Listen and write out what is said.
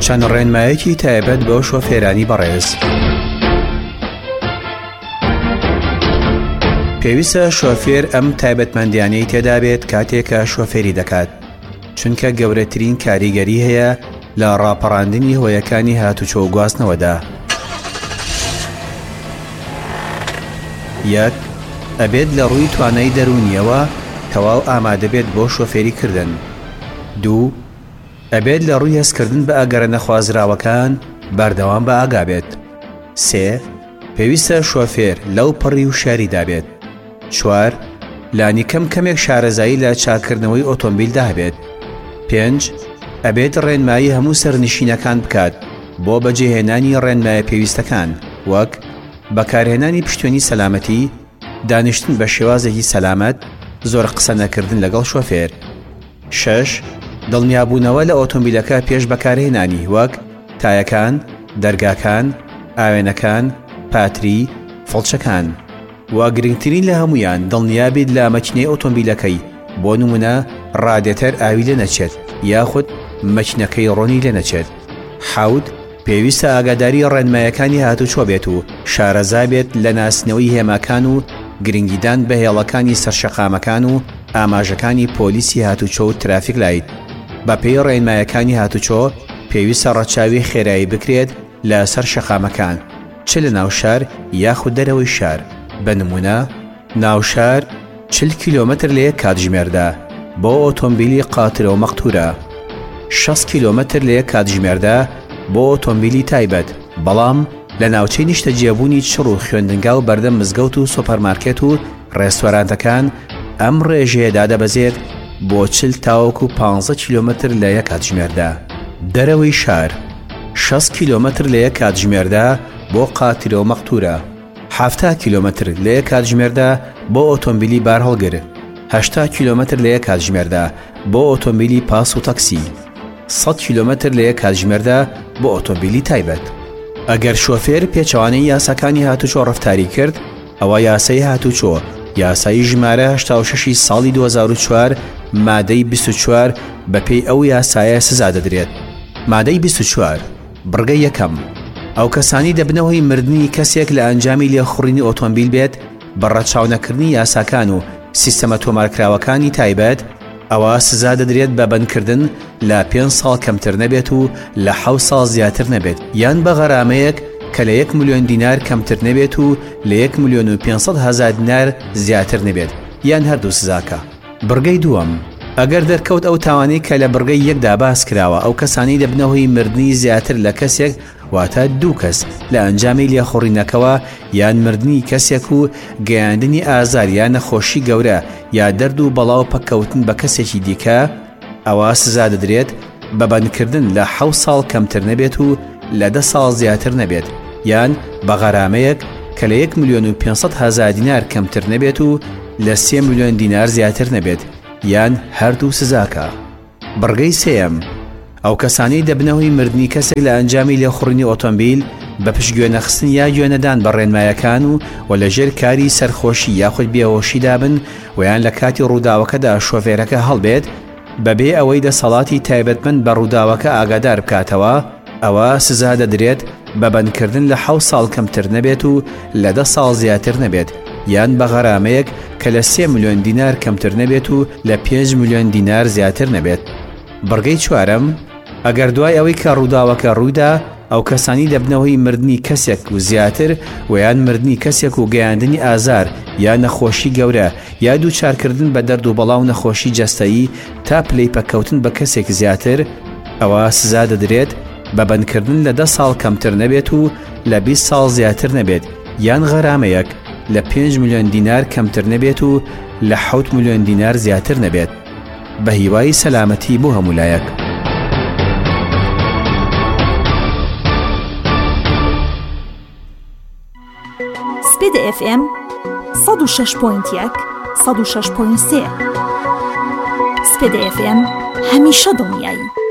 چەند ڕێنمایەکی تایبەت بۆ شۆفێرانی بەڕێز. پێویستە شۆفێر ئەم تایبەتمەندیانەی تێدا بێت کاتێکە شۆفێری دەکات، چونکە گەورەترین کاریگەری هەیە لە ڕاپەڕاندنی هۆیەکانی هاتوچۆ و گواستنەوەدا. یەک، ئەبێت لە ڕووی توانای دەرونیەوە تەواو ئامادەبێت بۆ شۆفێریکردن. دوو، ئەبێت لە ڕووی هەستکردن بە ئاگەرە نەخوازراوەکان بەردەوام بە ئاگا بێت. سێ، پێویستە شۆفێر لەو پڕی و شاریدا بێت. چوار، لانی کەمێک شارەزایی لە چاکردنەوەی ئۆتۆمبیلدا هەبێت. پێنج، ئەبێت ڕێنمایی هەموو سەرنشینەکان بکات بۆ بەجێهێنانی ڕێنمایە پێویستەکان، وەک بەکارهێنانی پشتوێنی سەلامەتی، دانیشتن بە شێوازێکی سەلامەت، زۆر قسە نەکردن لەگەڵ شۆفێر. شەش، دڵنیابوونەوە لە ئۆتۆمبیلەکە پێش بەکارهێنانی، وەک تایەکان، دەرگاکان، ئاوێنەکان، پاتری، فڵچەکان. وا گرنگترین لە هەمویان دڵنیابێت لە مەکینەی ئۆتۆمبیلەکەی، بۆ نمونە ڕادێتەر ئاوی لێ نەچێت یاخود مەکینەکەی ڕۆنی لێ نەچێت. حەوت، پێویستە ئاگاداری ڕێنمایەکانی هاتوچۆ بێت و شارەزا بێت لە ناسنەوەی هێماکان و گرنگیدان بە هێڵەکانی سەرشەقامەکان و ئاماژەکانی پۆلیسی هاتوچۆ و ترافیک لایت. بە پێی ڕێنمایەکانی هاتوچۆ پێویستە ڕەچاوی خێرایی بکرێت لە سەر شەقامەکان، چ لە ناوشار یاخود دەرەوەی شار. بە نمونە ناوشار 40 کیلۆمەتر لە یەک کاتژمێردا بۆ ئۆتۆمبیلی قاترە و مەقتورە، 60 کیلۆمەتر لە یەک کاتژمێردا بۆ ئۆتۆمبیلی تایبەت، بەڵام لە ناوچەی نیشتەجێبوونی چڕ و خوێندنگا و بەردەم مزگەوت و سوپەرمارکێت و ڕێستۆرانتەکان ئەم ڕێژەیەدا دەبەزێت بۆ 40 تاوەکو 15 کیلۆمەتر لە یەک کاتژمێردا. دەرەوەی شار 60 کیلۆمەتر لە یەک کاتژمێردا بۆ قاترە و مەقتورە، 70 کیلۆمەتر لە یەک کاتژمێردا بۆ ئۆتۆمبیلی بار هەڵگر، 80 کیلۆمەتر لە یەک کاتژمێردا بۆ ئۆتۆمبیلی پاس و تاکسی، 100 کیلۆمەتر لە یەک کاتژمێردا بۆ ئۆتۆمبیلی تایبەت. ئەگەر شۆفێر پێچەوانەی یاساکانی هاتوچۆ ڕەفتاری کرد، ئەوە یاسای هاتوچۆ یاسایی ژمارە 86 ساڵی 2004 مادەی 24 بەپێی ئەو یاسایە سزا دەدرێت. مادەی 24 بڕگە یەکەم، ئەو کەسانی دەبنەوەی مردنی کەسێک لە ئەنجامی لێخوڕینی ئۆتۆمبیل بێت بە ڕەچاونەکردنی یاساکان و سیستەمە تۆمارکراوەکانی تایبەت، ئەوە سزا دەدرێت بە بەندکردن لە 5 ساڵ کەمتر نەبێت و لە 7 ساڵ زیاتر نەبێت، یان بە غەرامەیەک کە لە 1 ملیۆن دینار کەمتر نەبێت و لە 1,500,000 دینار زیاتر نەبێت، یان هەردوو سزاکە. بڕگەی دووەم، ئەگەر دەرکەوت ئەو تاوانەی کە لە بڕگەی یەکدا باس کراوە ئەو کەسانی دەبنەوەی مردنی زیاتر لە کەسێک، واتە دوو کەس لە ئەنجامی لێخوڕینەکەوە یان مردنی کەسێک و گەیاندنی ئازار یان نەخۆشی گەورە یا دەرد و بەڵاو پەکەوتن بە کەسێکی دیکە، ئەوە سزا دەدرێت بە بەندکردن لە 7 ساڵ کەمتر نەبێت و لە 10 ساڵ زیاتر نەبێت، یان بە غەرامەیەک کە لە 1,500,000 دینار کەمتر نەبێت و لە 3 ملیۆن دینار زیاتر نەبێت، یان هەردوو سزاکە. بڕگەی سێەم، ئەو کەسانی دەبنەوەی مردنی کەسێک لە ئەنجامی لێخوڕینی ئۆتۆمبیل بە پشت گوێنەخستن یا گوێنەدان بە ڕێنمایەکان و لەژێر کاری سەرخۆشی یاخود بێهۆشیدا بن و یان لە کاتی ڕووداوەکەدا شۆفێرەکە هەڵبێت بەبێ ئەوەی دەسەڵاتی تایبەتمەند بە ڕووداوەکە ئاگادار بکاتەوە، ئەوە سزا دەدرێت بە بەندکردن لە 7 ساڵ کەمتر نەبێت و لە 10 ساڵ زیاتر نەبێت، یان بە غەرامەیەک کە لە 3 ملیۆن دینار کەمتر نەبێت و لە 5 ملیۆن دینار زیاتر نەبێت. بڕگەی چوارەم، ئەگەر دوای ئەوەی کە ڕووداوەکە ڕوویدا ئەو کەسانی دەبنەوەی مردنی کەسێک و زیاتر و یان مردنی کەسێک و گەیاندنی ئازار یا نەخۆشی گەورە یا دووچارکردن بە دەرد و بەڵاو نەخۆشی جەستەیی تا پلەی پەکەوتن بە کەسێک زیاتر، ئەوە سزا دەدرێت بە بەندکردن لە 10 ساڵ کەمتر نەبێت و لە 20 ساڵ زیاتر نەبێت، یان غەرامەیەک لە 5 ملیۆن دینار کەمتر نەبێت و لە 7 ملیۆن دینار زیاتر نەبێت، بە هیوای سەلامەتی بۆ هەمولایەک. سپید FM 106.1 106.3 سپید FM هەمیشە دڵنیایی.